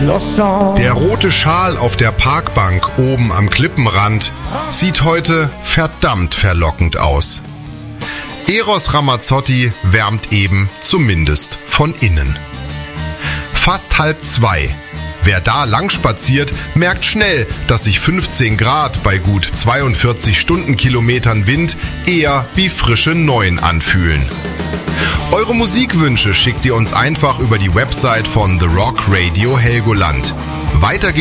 Der rote Schal auf der Parkbank oben am Klippenrand sieht heute verdammt verlockend aus. Eros Ramazzotti wärmt eben zumindest von innen. Fast 1:30. Wer da lang spaziert, merkt schnell, dass sich 15 Grad bei gut 42 Stundenkilometern Wind eher wie frische 9 anfühlen. Eure Musikwünsche schickt ihr uns einfach über die Website von The Rock Radio Helgoland. Weiter geht's